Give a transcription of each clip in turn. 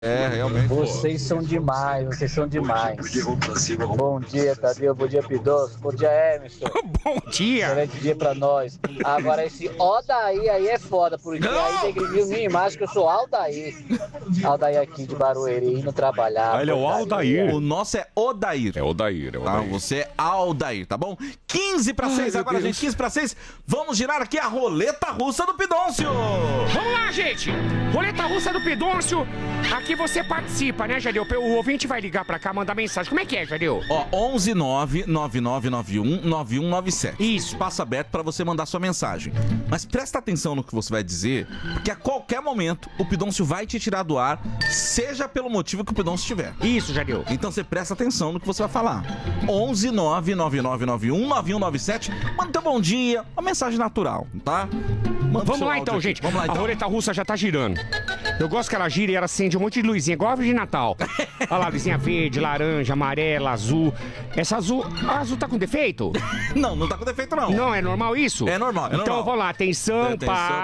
Realmente. Vocês são demais, vocês são demais. Bom dia, Tadeu, bom dia, Pidoncio, bom dia, Emerson. Bom dia. Excelente dia pra nós. Agora, esse Odaí aí é foda, porque aí negligiu minha imagem, que eu sou Aldair. Aldair aqui de Barueri, indo trabalhar. Ele é o Aldair. O nosso é Odair. É Odair, Tá, você é Aldair, tá bom? 15 para 6 agora, gente, 15 para 6. Vamos girar aqui a roleta russa do Pidoncio. Vamos lá, gente. Roleta russa do Pidoncio. Aqui você participa, né, Jadeu? O ouvinte vai ligar pra cá, mandar mensagem. Como é que é, Jadeu? Ó, 11999919197. Isso. Espaço aberto pra você mandar sua mensagem. Mas presta atenção no que você vai dizer, porque a qualquer momento o Pidoncio vai te tirar do ar, seja pelo motivo que o Pidoncio tiver. Isso, Jadeu. Então você presta atenção no que você vai falar. 11999919197. Manda teu bom dia, uma mensagem natural, tá? Vamos lá então, gente. Vamos lá então. A roleta russa já tá girando. Eu gosto que ela gira e ela acende um monte de luzinha, igual a árvore de Natal. Olha lá, luzinha verde, laranja, amarela, azul. Essa azul... A azul tá com defeito? Não tá com defeito não. Não, é normal isso? É normal, é então normal. vamos lá, atenção,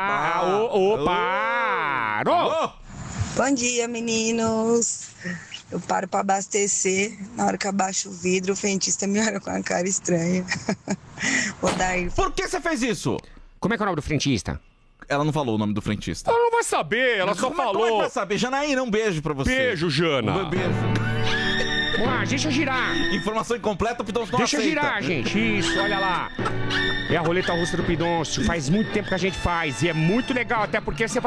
parou! Bom dia, meninos. Eu paro pra abastecer. Na hora que abaixo o vidro, o frentista me olha com uma cara estranha. Odair. Por que você fez isso? Como é que é o nome do frentista? Ela não falou o nome do frentista. Ela não vai saber, ela só Como é que falou. vai saber? Janaína, um beijo pra você. Beijo, Jana. Um beijo. Vamos lá, deixa girar. Informação incompleta, o Pidoncio não Deixa aceita. girar, gente. Isso, olha lá. É a roleta russa do Pidoncio. Faz muito tempo que a gente faz. E é muito legal, até porque você